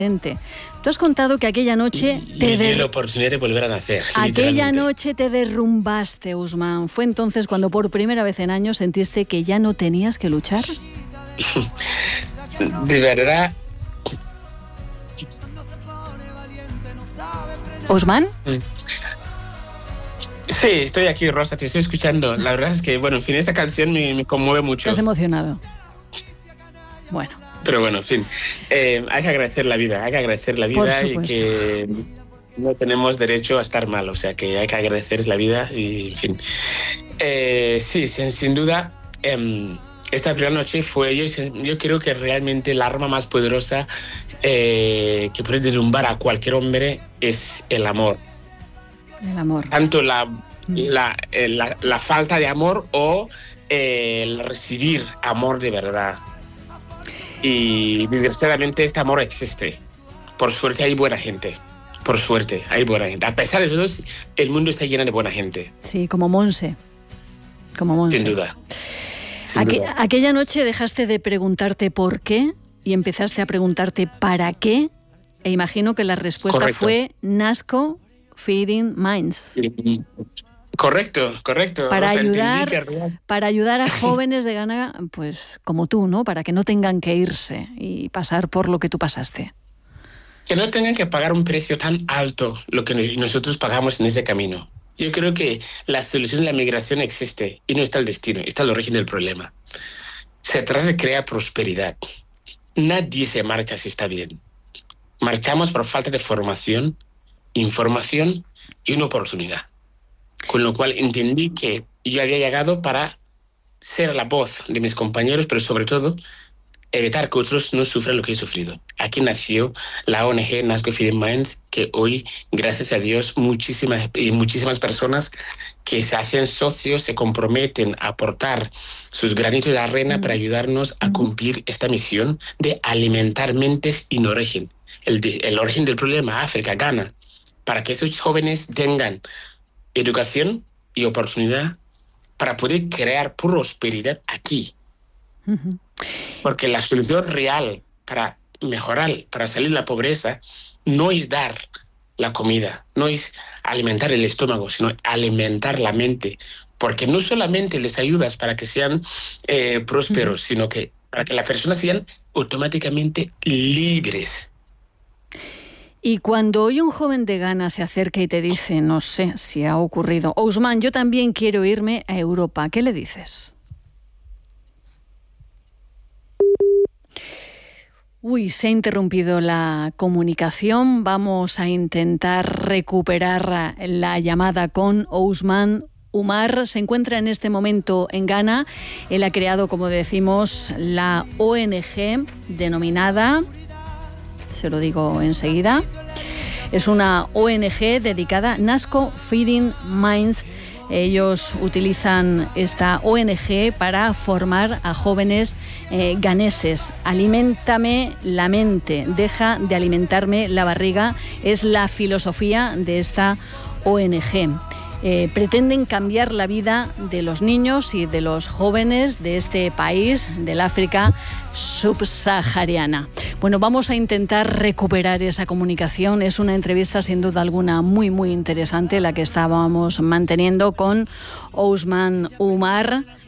Tú has contado que aquella noche me dio la oportunidad de volver a nacer. Aquella noche te derrumbaste, Ousmane. ¿Fue entonces cuando por primera vez en años sentiste que ya no tenías que luchar? De verdad. ¿Ousmane? Sí, estoy aquí, Rosa, te estoy escuchando. La verdad es que, bueno, en fin, esta canción me conmueve mucho. ¿Estás emocionado? Bueno. Pero bueno, en fin, hay que agradecer la vida, y que no tenemos derecho a estar mal, o sea que hay que agradecer la vida y, en fin. Sí, sin duda, esta primera noche fue, yo creo que realmente la arma más poderosa que puede derrumbar a cualquier hombre es el amor. El amor. Tanto la falta de amor o el recibir amor de verdad. Y desgraciadamente este amor existe. Por suerte hay buena gente. Por suerte hay buena gente. A pesar de todo, el mundo está lleno de buena gente. Sí, como Monse. Sin duda. Aquella noche dejaste de preguntarte por qué y empezaste a preguntarte para qué. E imagino que la respuesta fue NASCO Feeding Minds. Correcto. Para ayudar a jóvenes de Ghana, pues como tú, ¿no? Para que no tengan que irse y pasar por lo que tú pasaste. Que no tengan que pagar un precio tan alto lo que nosotros pagamos en ese camino. Yo creo que la solución de la migración existe y no está el destino, está el origen del problema. Se trata de crear prosperidad. Nadie se marcha si está bien. Marchamos por falta de formación, información y una oportunidad. Con lo cual entendí que yo había llegado para ser la voz de mis compañeros, pero sobre todo evitar que otros no sufran lo que he sufrido. Aquí nació la ONG NASCO Feeding Minds, que hoy, gracias a Dios, muchísimas personas que se hacen socios, se comprometen a aportar sus granitos de arena para ayudarnos a cumplir esta misión de alimentar mentes en origen. El origen del problema, África, Ghana, para que esos jóvenes tengan educación y oportunidad para poder crear prosperidad aquí. Porque la solución real para mejorar, para salir de la pobreza, no es dar la comida, no es alimentar el estómago, sino alimentar la mente. Porque no solamente les ayudas para que sean prósperos, sino que para que las personas sean automáticamente libres. Y cuando hoy un joven de Ghana se acerca y te dice, no sé si ha ocurrido, Ousmane, yo también quiero irme a Europa, ¿qué le dices? Se ha interrumpido la comunicación. Vamos a intentar recuperar la llamada con Ousmane Umar. Se encuentra en este momento en Ghana. Él ha creado, como decimos, la ONG denominada... Se lo digo enseguida. Es una ONG dedicada, NASCO Feeding Minds. Ellos utilizan esta ONG para formar a jóvenes ganeses. Aliméntame la mente, deja de alimentarme la barriga. Es la filosofía de esta ONG. Pretenden cambiar la vida de los niños y de los jóvenes de este país, del África subsahariana. Bueno, vamos a intentar recuperar esa comunicación. Es una entrevista sin duda alguna muy, muy interesante la que estábamos manteniendo con Ousmane Umar.